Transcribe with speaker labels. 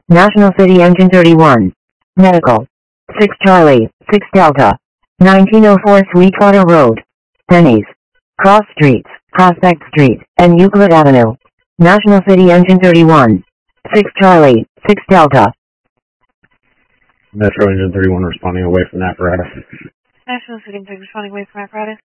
Speaker 1: National City Engine 31. Medical. 6 Charlie, 6 Delta. 1904 Sweetwater Road. Pennies. Cross Streets, Prospect Street, and Euclid Avenue. National City Engine 31. 6 Charlie, 6 Delta.
Speaker 2: Metro Engine 31 responding away from apparatus.
Speaker 3: National City Engine responding away from apparatus.